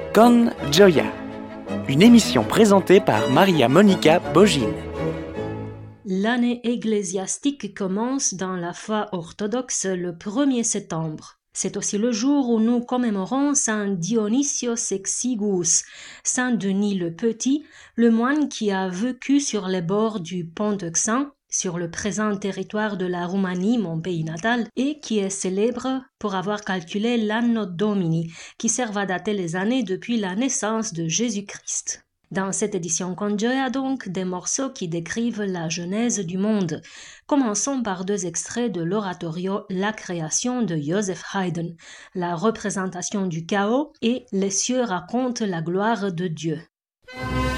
Con Gioia, une émission présentée par Maria Monica Bogin. L'année ecclésiastique commence dans la foi orthodoxe le 1er septembre. C'est aussi le jour où nous commémorons Saint Dionysios Exiguus, Saint Denis le Petit, le moine qui a vécu sur les bords du pont Euxin, sur le présent territoire de la Roumanie, mon pays natal, et qui est célèbre pour avoir calculé l'Anno Domini, qui sert à dater les années depuis la naissance de Jésus-Christ. Dans cette édition Con Gioia donc, des morceaux qui décrivent la genèse du monde. Commençons par 2 extraits de l'oratorio La création de Joseph Haydn, la représentation du chaos et les cieux racontent la gloire de Dieu.